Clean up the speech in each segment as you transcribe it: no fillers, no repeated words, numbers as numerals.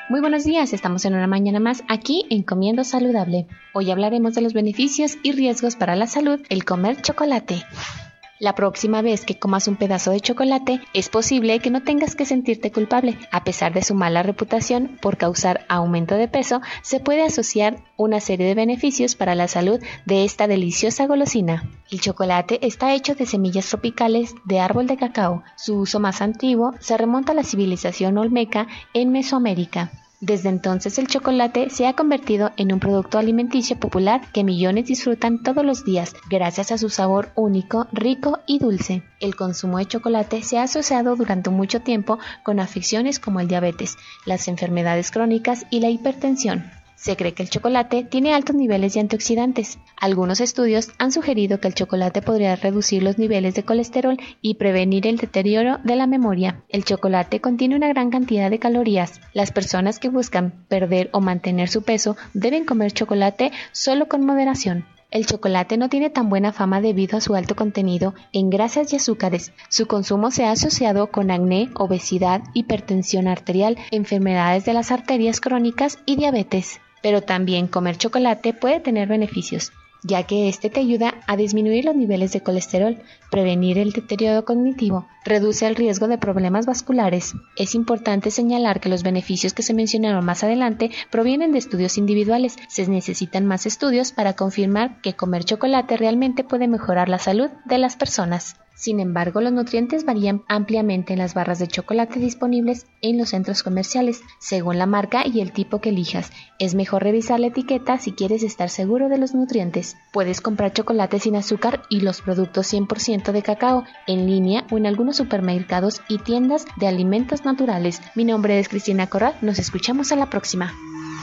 Muy buenos días, estamos en una mañana más aquí en Comiendo Saludable. Hoy hablaremos de los beneficios y riesgos para la salud el comer chocolate. La próxima vez que comas un pedazo de chocolate, es posible que no tengas que sentirte culpable. A pesar de su mala reputación por causar aumento de peso, se puede asociar una serie de beneficios para la salud de esta deliciosa golosina. El chocolate está hecho de semillas tropicales de árbol de cacao. Su uso más antiguo se remonta a la civilización olmeca en Mesoamérica. Desde entonces el chocolate se ha convertido en un producto alimenticio popular que millones disfrutan todos los días gracias a su sabor único, rico y dulce. El consumo de chocolate se ha asociado durante mucho tiempo con afecciones como el diabetes, las enfermedades crónicas y la hipertensión. Se cree que el chocolate tiene altos niveles de antioxidantes. Algunos estudios han sugerido que el chocolate podría reducir los niveles de colesterol y prevenir el deterioro de la memoria. El chocolate contiene una gran cantidad de calorías. Las personas que buscan perder o mantener su peso deben comer chocolate solo con moderación. El chocolate no tiene tan buena fama debido a su alto contenido en grasas y azúcares. Su consumo se ha asociado con acné, obesidad, hipertensión arterial, enfermedades de las arterias crónicas y diabetes. Pero también comer chocolate puede tener beneficios, ya que este te ayuda a disminuir los niveles de colesterol, prevenir el deterioro cognitivo, reduce el riesgo de problemas vasculares. Es importante señalar que los beneficios que se mencionaron más adelante provienen de estudios individuales. Se necesitan más estudios para confirmar que comer chocolate realmente puede mejorar la salud de las personas. Sin embargo, los nutrientes varían ampliamente en las barras de chocolate disponibles en los centros comerciales, según la marca y el tipo que elijas. Es mejor revisar la etiqueta si quieres estar seguro de los nutrientes. Puedes comprar chocolate sin azúcar y los productos 100% de cacao en línea o en algunos supermercados y tiendas de alimentos naturales. Mi nombre es Cristina Corral, nos escuchamos a la próxima.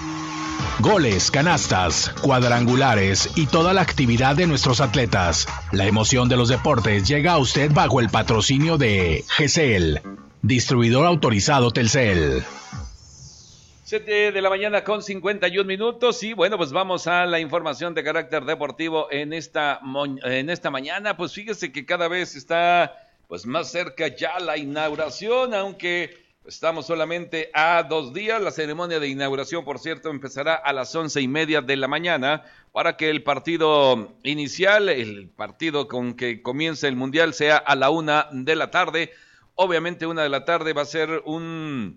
Goles, canastas, cuadrangulares y toda la actividad de nuestros atletas. La emoción de los deportes llega a usted bajo el patrocinio de GCL, distribuidor autorizado Telcel. 7 de la mañana con 51 minutos y bueno, pues vamos a la información de carácter deportivo en esta mañana. Pues fíjese que cada vez está pues más cerca ya la inauguración, aunque estamos solamente a 2 días. La ceremonia de inauguración, por cierto, empezará a las 11:30 de la mañana para que el partido inicial, el partido con que comience el Mundial, sea a la 1 de la tarde. Obviamente 1 de la tarde va a ser un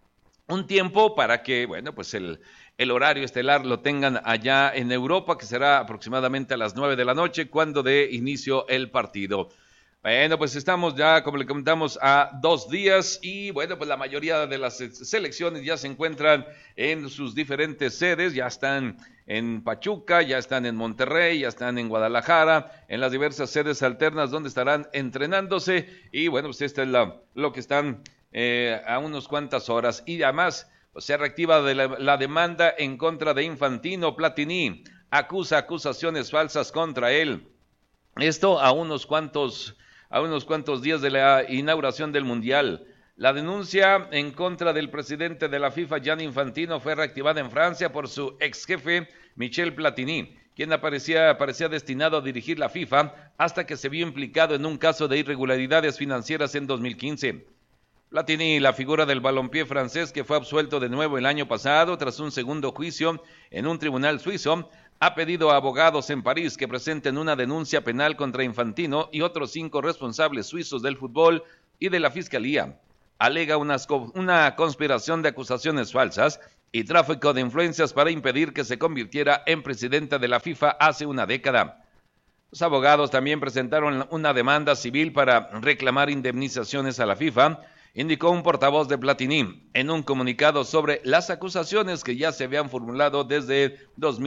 tiempo para que, bueno, pues el horario estelar lo tengan allá en Europa, que será aproximadamente a las 9 de la noche, cuando dé inicio el partido. Bueno, pues estamos ya, como le comentamos, a 2 días y bueno, pues la mayoría de las selecciones ya se encuentran en sus diferentes sedes, ya están en Pachuca, ya están en Monterrey, ya están en Guadalajara, en las diversas sedes alternas donde estarán entrenándose y bueno, pues esta es lo que están a unas cuantas horas y además pues se reactiva la demanda en contra de Infantino. Platini acusa acusaciones falsas contra él. Esto a unos cuantos días de la inauguración del Mundial. La denuncia en contra del presidente de la FIFA, Gianni Infantino, fue reactivada en Francia por su ex jefe, Michel Platini, quien parecía destinado a dirigir la FIFA hasta que se vio implicado en un caso de irregularidades financieras en 2015. Platini, la figura del balompié francés que fue absuelto de nuevo el año pasado tras un segundo juicio en un tribunal suizo, ha pedido a abogados en París que presenten una denuncia penal contra Infantino y otros 5 responsables suizos del fútbol y de la fiscalía. Alega una conspiración de acusaciones falsas y tráfico de influencias para impedir que se convirtiera en presidenta de la FIFA hace una década. Los abogados también presentaron una demanda civil para reclamar indemnizaciones a la FIFA, indicó un portavoz de Platini en un comunicado sobre las acusaciones que ya se habían formulado desde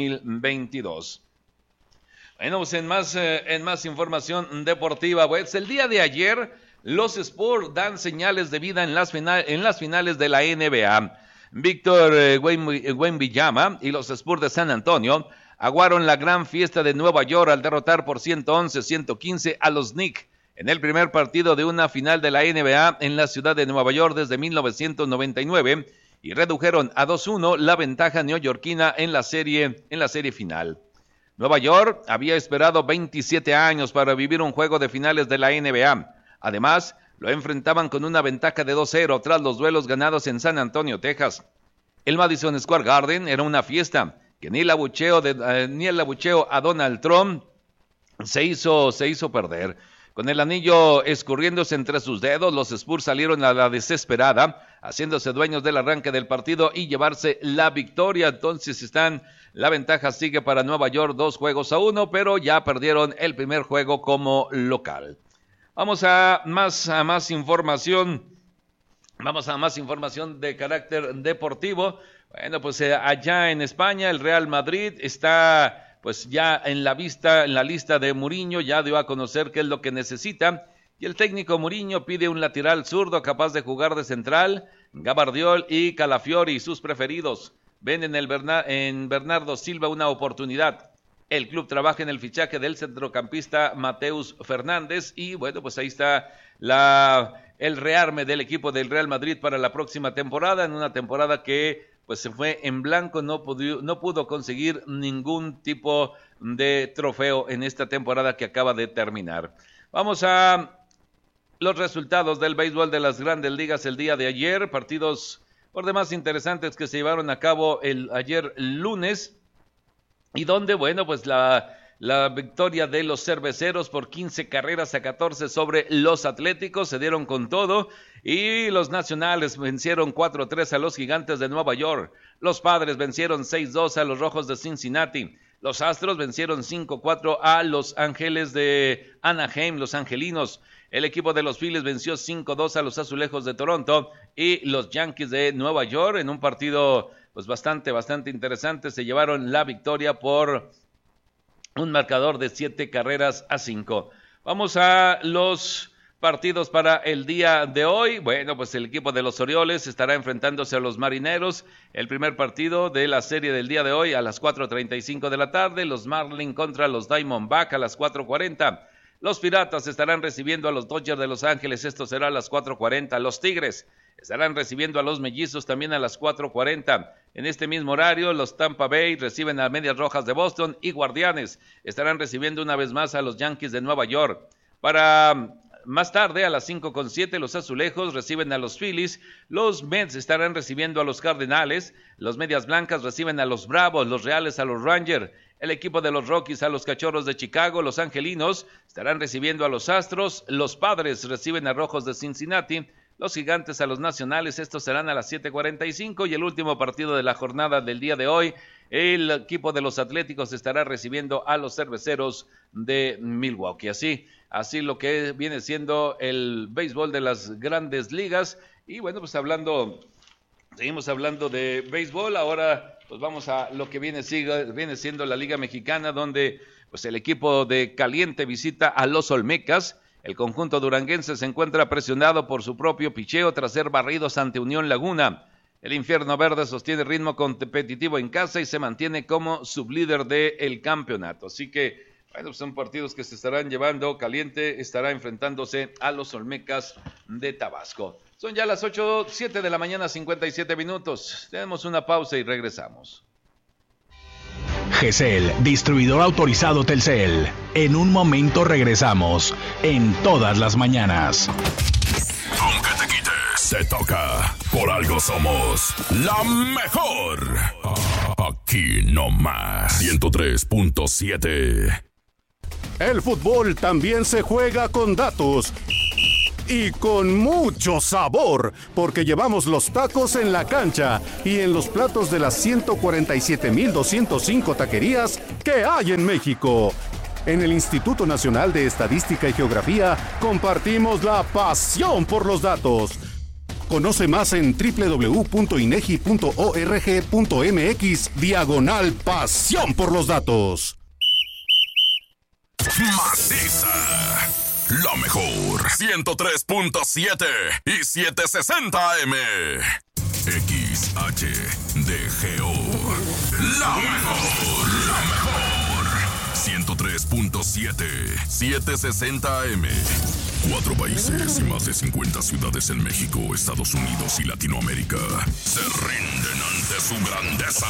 2022. Bueno, pues en más información deportiva, pues el día de ayer los Spurs dan señales de vida en las finales de la NBA. Víctor Wembanyama y los Spurs de San Antonio aguaron la gran fiesta de Nueva York al derrotar por 111-115 a los Knicks en el primer partido de una final de la NBA en la ciudad de Nueva York desde 1999 y redujeron a 2-1 la ventaja neoyorquina en la serie final. Nueva York había esperado 27 años para vivir un juego de finales de la NBA. Además, lo enfrentaban con una ventaja de 2-0 tras los duelos ganados en San Antonio, Texas. El Madison Square Garden era una fiesta que ni el abucheo a Donald Trump se hizo perder. Con el anillo escurriéndose entre sus dedos, los Spurs salieron a la desesperada, haciéndose dueños del arranque del partido y llevarse la victoria. Entonces la ventaja sigue para Nueva York 2-1, pero ya perdieron el primer juego como local. Vamos a más información. Vamos a más información de carácter deportivo. Bueno, pues allá en España el Real Madrid está pues ya en la lista de Mourinho, ya dio a conocer qué es lo que necesita, y el técnico Mourinho pide un lateral zurdo capaz de jugar de central. Gavardiol y Calafiori, sus preferidos, ven en Bernardo Silva una oportunidad. El club trabaja en el fichaje del centrocampista Mateus Fernández, y bueno, pues ahí está el rearme del equipo del Real Madrid para la próxima temporada, en una temporada que pues se fue en blanco, no pudo conseguir ningún tipo de trofeo en esta temporada que acaba de terminar. Vamos a los resultados del béisbol de las Grandes Ligas el día de ayer, partidos por demás interesantes que se llevaron a cabo ayer lunes, y donde, bueno, pues la victoria de los Cerveceros por 15-14 sobre los Atléticos, se dieron con todo, y los Nacionales vencieron 4-3 a los Gigantes de Nueva York. Los Padres vencieron 6-2 a los Rojos de Cincinnati. Los Astros vencieron 5-4 a los Ángeles de Anaheim, los Angelinos. El equipo de los Phillies venció 5-2 a los Azulejos de Toronto, y los Yankees de Nueva York, en un partido pues bastante interesante, se llevaron la victoria por un marcador de 7-5. Vamos a los partidos para el día de hoy. Bueno, pues el equipo de los Orioles estará enfrentándose a los Marineros. El primer partido de la serie del día de hoy a las 4:35 de la tarde. Los Marlins contra los Diamondbacks a las 4:40. Los Piratas estarán recibiendo a los Dodgers de Los Ángeles. Esto será a las 4:40. Los Tigres estarán recibiendo a los Mellizos también a las 4:40. En este mismo horario, los Tampa Bay reciben a Medias Rojas de Boston, y Guardianes estarán recibiendo una vez más a los Yankees de Nueva York. Para más tarde, a las 5:07, los Azulejos reciben a los Phillies, los Mets estarán recibiendo a los Cardenales, los Medias Blancas reciben a los Bravos, los Reales a los Rangers, el equipo de los Rockies a los Cachorros de Chicago, los Angelinos estarán recibiendo a los Astros, los Padres reciben a Rojos de Cincinnati, los Gigantes a los Nacionales. Estos serán a las 7:45, y el último partido de la jornada del día de hoy, el equipo de los Atléticos estará recibiendo a los Cerveceros de Milwaukee. Así lo que viene siendo el béisbol de las Grandes Ligas. Y bueno, pues seguimos hablando de béisbol. Ahora pues vamos a lo que viene siendo la Liga Mexicana, donde pues el equipo de Caliente visita a los Olmecas. El conjunto duranguense se encuentra presionado por su propio picheo tras ser barridos ante Unión Laguna. El Infierno Verde sostiene ritmo competitivo en casa y se mantiene como sublíder del campeonato. Así que, bueno, son partidos que se estarán llevando. Caliente estará enfrentándose a los Olmecas de Tabasco. Son ya las 7 de la mañana, 57 minutos. Tenemos una pausa y regresamos. GESEL, distribuidor autorizado Telcel. En un momento regresamos, en todas las mañanas. Aunque te quites, se toca. Por algo somos la mejor. Aquí no más. 103.7. El fútbol también se juega con datos. Y con mucho sabor, porque llevamos los tacos en la cancha y en los platos de las 147,205 taquerías que hay en México. En el Instituto Nacional de Estadística y Geografía compartimos la pasión por los datos. Conoce más en www.inegi.org.mx/pasión por los datos. Maciza. La mejor. 103.7 y 760 AM. XHDGO. La mejor. 103.7, 760 AM. 4 países y más de 50 ciudades en México, Estados Unidos y Latinoamérica se rinden ante su grandeza.